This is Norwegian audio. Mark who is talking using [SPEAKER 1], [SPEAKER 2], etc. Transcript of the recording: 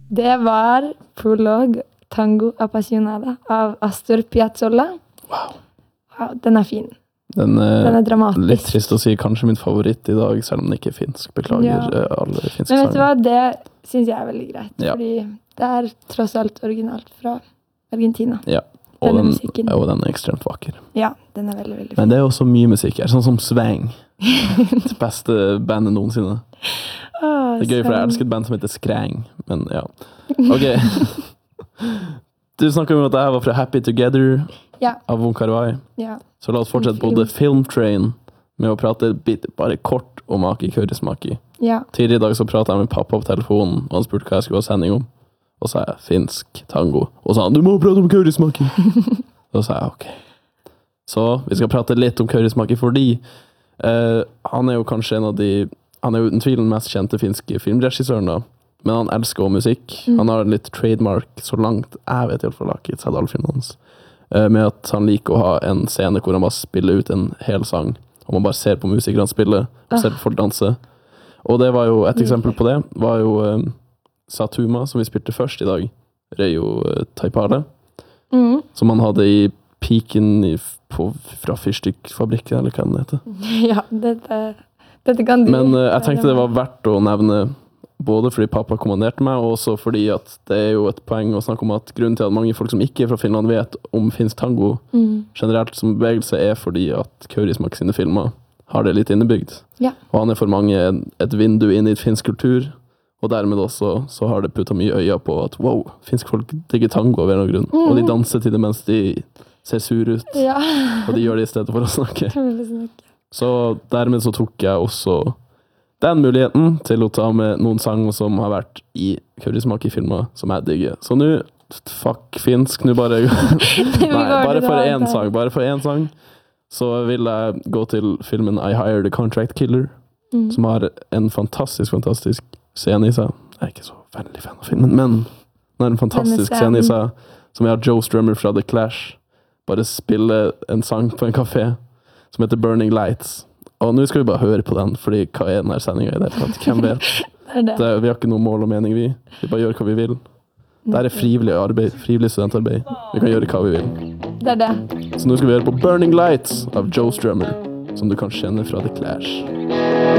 [SPEAKER 1] Det var Prolog Tango Appassionata av Astor Piazzolla.
[SPEAKER 2] Wow.
[SPEAKER 1] Ja, den fin.
[SPEAKER 2] Den er
[SPEAKER 1] dramatisk.
[SPEAKER 2] Litt trist å si, kanskje min favoritt i dag, selv om den ikke er finsk. Beklager alle finske sanger.
[SPEAKER 1] Men vet du hva, det synes jeg er veldig greit.
[SPEAKER 2] Ja.
[SPEAKER 1] Fordi det er tross alt originalt fra Argentina.
[SPEAKER 2] Ja, og den er ekstremt vakker.
[SPEAKER 1] Ja, den er veldig, veldig fin.
[SPEAKER 2] Men det er også mye musikk her, sånn som Sveng. Det beste bandet noensinne. Det er gøy, for jeg elsker et band som heter Skreng, men ja. Ok. Du snakket om at jeg var fra Happy Together av Wong Kar-wai.
[SPEAKER 1] Ja.
[SPEAKER 2] Så la oss fortsette på The Film Train med å prate bare kort om Aki Kaurismäki.
[SPEAKER 1] Ja.
[SPEAKER 2] Tidligere i dag så pratet jeg med pappa på telefonen, og han spurte hva jeg skulle ha sending om. Og så sa jeg finsk tango. Og så sa han, du må prate om Kaurismäki. Så sa jeg, ok. Så vi skal prate litt om Kaurismäki, fordi han er jo kanskje en av de, han er jo uten tvil den mest kjente finske filmregissøren da. Men han elsker også musikk. Han har litt trademark, så langt jeg vet i hvert fall ikke sett alle filmene hans. Med at han liker å ha en scene hvor han bare spiller ut en hel sang, og man bare ser på musikerne spille, og ser på folk danse. Og det var jo, et eksempel på det, var jo Satuma, som vi spilte først i dag, Reijo Taipale, som han hadde i piken fra Fyrstikkfabrikken, eller hva den heter.
[SPEAKER 1] Ja, dette kan du.
[SPEAKER 2] Men jeg tenkte det var verdt å nevne, både fordi pappa kommanderte meg, og også fordi at det er jo et poeng å snakke om at grunnen til at mange folk som ikke er fra Finland vet om finsk tango generelt som bevegelse er fordi at Kaurismäki sine filmer har det litt innebygd.
[SPEAKER 1] Ja.
[SPEAKER 2] Og han er for mange et vindu inn i finsk kultur, og dermed også så har det puttet mye øya på at wow, finsk folk digger tango av en eller annen grunn. Og de danser til det mens de ser sur ut. Ja. Og de gjør det i stedet for å snakke. Så dermed så tok jeg også den muligheten til å ta med noen sanger som har vært i Kaurismäki-filmer som jeg digger. Så nå, fuck finsk, nå bare nei, bare for en sang så vil jeg gå til filmen I Hired a Contract Killer, som har en fantastisk scene i seg. Jeg er ikke så veldig fan av filmen, men den har en fantastisk scene i seg, som jeg har Joe Strummer fra The Clash bare spille en sang på en kafé som heter Burning Lights. Og nå skal vi bare høre på den, fordi hva er denne sendingen i det? Hvem vet? Vi har ikke noe mål og mening, vi bare gjør hva vi vil. Det er frivillig studentarbeid. Vi kan gjøre hva vi vil.
[SPEAKER 1] Det er det.
[SPEAKER 2] Så nå skal vi høre på Burning Lights av Joe Strummer, som du kan kjenne fra The Clash.